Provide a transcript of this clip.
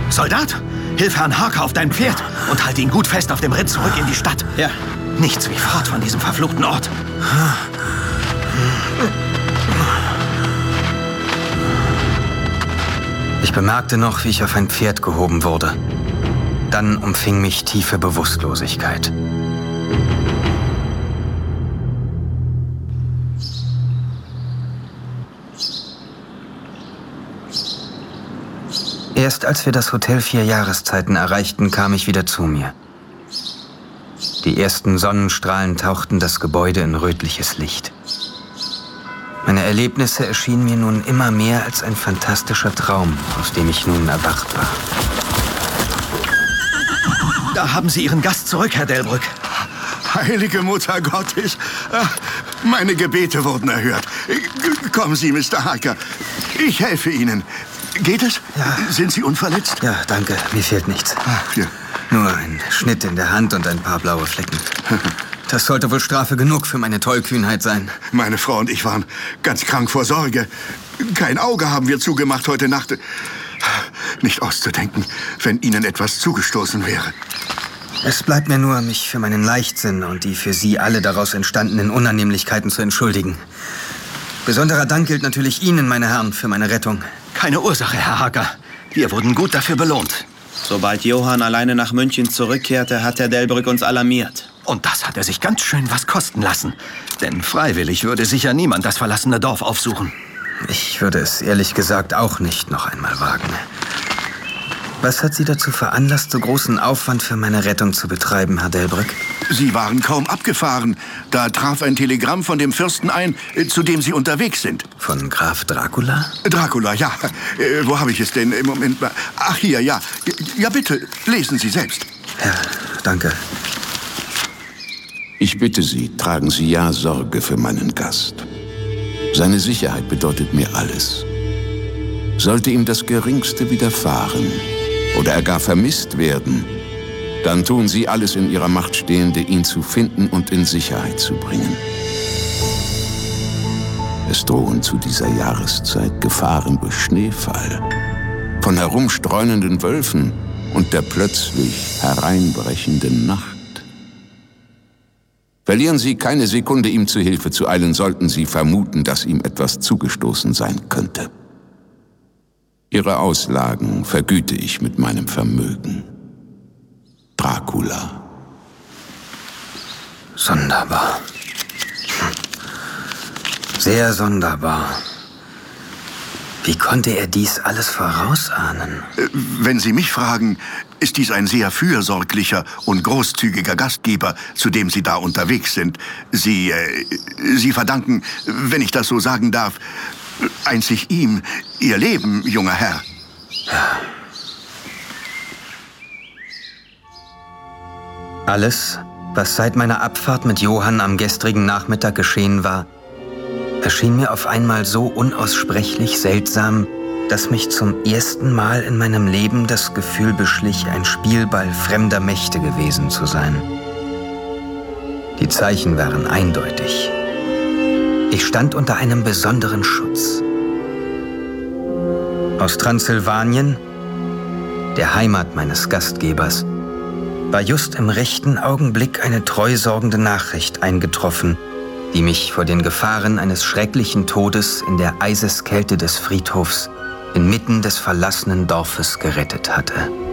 Soldat, hilf Herrn Harker auf dein Pferd und halte ihn gut fest auf dem Ritt zurück in die Stadt. Ja. Nichts wie fort von diesem verfluchten Ort. Ich bemerkte noch, wie ich auf ein Pferd gehoben wurde. Dann umfing mich tiefe Bewusstlosigkeit. Erst als wir das Hotel 4 Jahreszeiten erreichten, kam ich wieder zu mir. Die ersten Sonnenstrahlen tauchten das Gebäude in rötliches Licht. Meine Erlebnisse erschienen mir nun immer mehr als ein fantastischer Traum, aus dem ich nun erwacht war. Da haben Sie Ihren Gast zurück, Herr Delbrück. Heilige Mutter Gottes, meine Gebete wurden erhört. Kommen Sie, Mr. Harker. Ich helfe Ihnen. Geht es? Ja. Sind Sie unverletzt? Ja, danke. Mir fehlt nichts. Ja. Nur ein Schnitt in der Hand und ein paar blaue Flecken. Das sollte wohl Strafe genug für meine Tollkühnheit sein. Meine Frau und ich waren ganz krank vor Sorge. Kein Auge haben wir zugemacht heute Nacht. Nicht auszudenken, wenn Ihnen etwas zugestoßen wäre. Es bleibt mir nur, mich für meinen Leichtsinn und die für Sie alle daraus entstandenen Unannehmlichkeiten zu entschuldigen. Besonderer Dank gilt natürlich Ihnen, meine Herren, für meine Rettung. Keine Ursache, Herr Harker. Wir wurden gut dafür belohnt. Sobald Johann alleine nach München zurückkehrte, hat Herr Delbrück uns alarmiert. Und das hat er sich ganz schön was kosten lassen. Denn freiwillig würde sicher niemand das verlassene Dorf aufsuchen. Ich würde es ehrlich gesagt auch nicht noch einmal wagen. Was hat Sie dazu veranlasst, so großen Aufwand für meine Rettung zu betreiben, Herr Delbrück? Sie waren kaum abgefahren. Da traf ein Telegramm von dem Fürsten ein, zu dem Sie unterwegs sind. Von Graf Dracula? Dracula, ja. Wo habe ich es denn? Im Moment. Ach, hier, ja. Ja, bitte, lesen Sie selbst. Ja, danke. Ich bitte Sie, tragen Sie ja Sorge für meinen Gast. Seine Sicherheit bedeutet mir alles. Sollte ihm das Geringste widerfahren oder er gar vermisst werden, dann tun Sie alles in Ihrer Macht Stehende, ihn zu finden und in Sicherheit zu bringen. Es drohen zu dieser Jahreszeit Gefahren durch Schneefall, von herumstreunenden Wölfen und der plötzlich hereinbrechenden Nacht. Verlieren Sie keine Sekunde, ihm zu Hilfe zu eilen, sollten Sie vermuten, dass ihm etwas zugestoßen sein könnte. Ihre Auslagen vergüte ich mit meinem Vermögen. Dracula. Sonderbar. Sehr sonderbar. Wie konnte er dies alles vorausahnen? Wenn Sie mich fragen, ist dies ein sehr fürsorglicher und großzügiger Gastgeber, zu dem Sie da unterwegs sind. Sie verdanken, wenn ich das so sagen darf, einzig ihm Ihr Leben, junger Herr. Ja. Alles, was seit meiner Abfahrt mit Johann am gestrigen Nachmittag geschehen war, erschien mir auf einmal so unaussprechlich seltsam, dass mich zum ersten Mal in meinem Leben das Gefühl beschlich, ein Spielball fremder Mächte gewesen zu sein. Die Zeichen waren eindeutig. Ich stand unter einem besonderen Schutz. Aus Transsilvanien, der Heimat meines Gastgebers, war just im rechten Augenblick eine treusorgende Nachricht eingetroffen, die mich vor den Gefahren eines schrecklichen Todes in der Eiseskälte des Friedhofs inmitten des verlassenen Dorfes gerettet hatte.